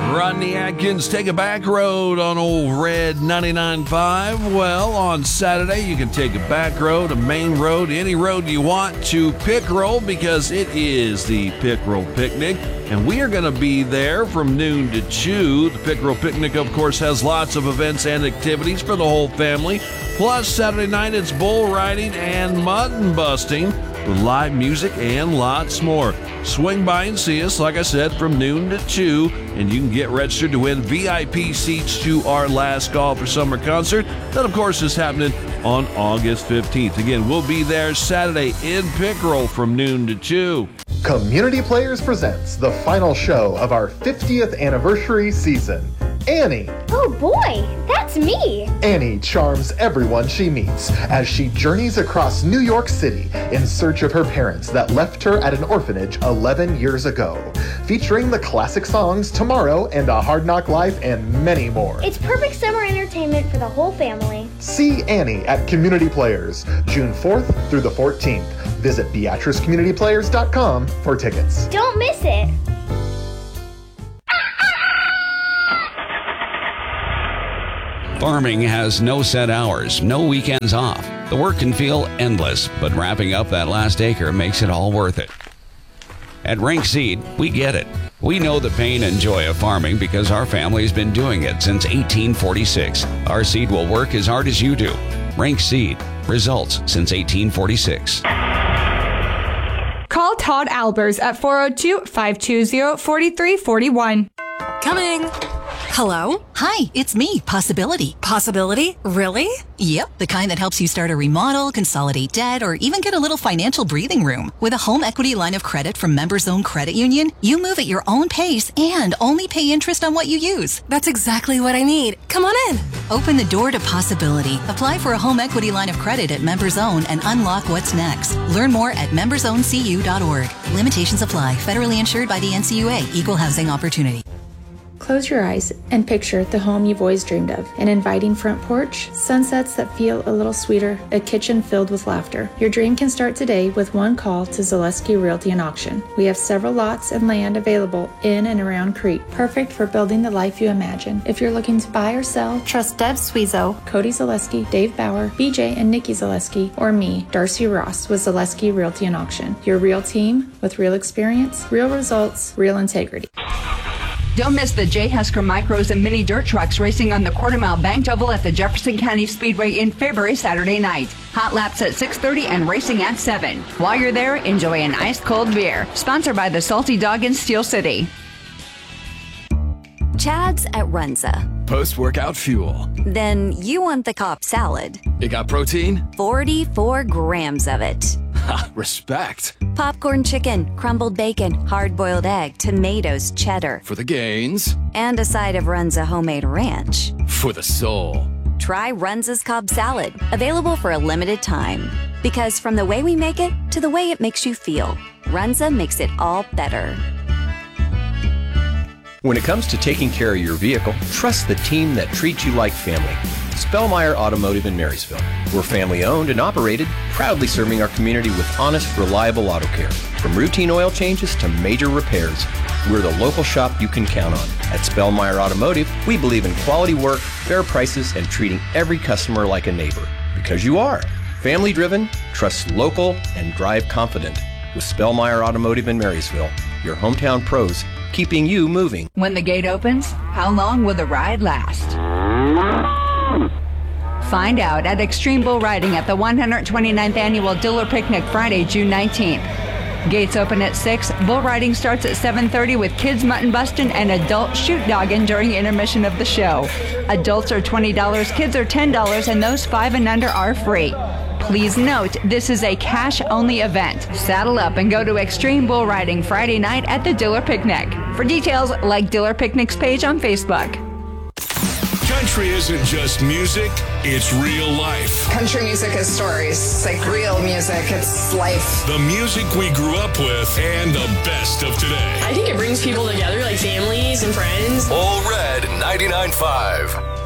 Rodney Atkins, take a back road on old Red 99.5. Well, on Saturday, you can take a back road, a main road, any road you want to Pickerel because it is the Pickerel Picnic. And we are going to be there from noon to 2. The Pickerel Picnic, of course, has lots of events and activities for the whole family. Plus, Saturday night, it's bull riding and mutton busting with live music and lots more. Swing by and see us, like I said, from noon to 2, and you can get registered to win VIP seats to our last call for summer concert. That, of course, is happening on August 15th. Again, we'll be there Saturday in Pickerel from noon to 2. Community Players presents the final show of our 50th anniversary season. Annie. Oh boy, that's me. Annie charms everyone she meets as she journeys across New York City in search of her parents that left her at an orphanage 11 years ago. Featuring the classic songs Tomorrow and A Hard Knock Life and many more. It's perfect summer entertainment for the whole family. See Annie at Community Players, June 4th through the 14th. Visit BeatriceCommunityPlayers.com for tickets. Don't miss it. Farming has no set hours, no weekends off. The work can feel endless, but wrapping up that last acre makes it all worth it. At Rink Seed, we get it. We know the pain and joy of farming because our family's been doing it since 1846. Our seed will work as hard as you do. Rink Seed. Results since 1846. Call Todd Albers at 402-520-4341. Coming. Hello? Hi, it's me, Possibility. Possibility? Really? Yep, the kind that helps you start a remodel, consolidate debt, or even get a little financial breathing room. With a home equity line of credit from Members Own Credit Union, you move at your own pace and only pay interest on what you use. That's exactly what I need. Come on in. Open the door to possibility. Apply for a home equity line of credit at Members Own and unlock what's next. Learn more at membersowncu.org. Limitations apply. Federally insured by the NCUA. Equal housing opportunity. Close your eyes and picture the home you've always dreamed of. An inviting front porch, sunsets that feel a little sweeter, a kitchen filled with laughter. Your dream can start today with one call to Zaleski Realty and Auction. We have several lots and land available in and around Crete, perfect for building the life you imagine. If you're looking to buy or sell, trust Deb Sweezo, Cody Zaleski, Dave Bauer, BJ and Nikki Zaleski, or me, Darcy Ross, with Zaleski Realty and Auction. Your real team with real experience, real results, real integrity. Don't miss the J. Husker Micros and Mini Dirt Trucks racing on the quarter-mile banked oval at the Jefferson County Speedway in Fairbury Saturday night. Hot laps at 6:30 and racing at 7. While you're there, enjoy an ice-cold beer. Sponsored by the Salty Dog in Steel City. Chad's at Runza. Post-workout fuel. Then you want the Cobb salad. It got protein? 44 grams of it. Ha, respect. Popcorn chicken, crumbled bacon, hard-boiled egg, tomatoes, cheddar. For the gains. And a side of Runza homemade ranch. For the soul. Try Runza's Cobb salad. Available for a limited time. Because from the way we make it to the way it makes you feel, Runza makes it all better. When it comes to taking care of your vehicle, trust the team that treats you like family. Spellmeyer Automotive in Marysville. We're family owned and operated, proudly serving our community with honest, reliable auto care. From routine oil changes to major repairs, we're the local shop you can count on. At Spellmeyer Automotive, we believe in quality work, fair prices, and treating every customer like a neighbor. Because you are. Family driven, trust local, and drive confident. With Spellmeyer Automotive in Marysville, your hometown pros, keeping you moving. When the gate opens, how long will the ride last? Find out at Extreme Bull Riding at the 129th Annual Diller Picnic Friday, June 19th. Gates open at 6. Bull riding starts at 7:30 with kids mutton busting and adult shoot dogging during intermission of the show. Adults are $20, kids are $10, and those 5 and under are free. Please note, this is a cash-only event. Saddle up and go to Extreme Bull Riding Friday night at the Diller Picnic. For details, like Diller Picnic's page on Facebook. Country isn't just music, it's real life. Country music is stories. It's like real music. It's life. The music we grew up with and the best of today. I think it brings people together, like families and friends. All Red 99.5.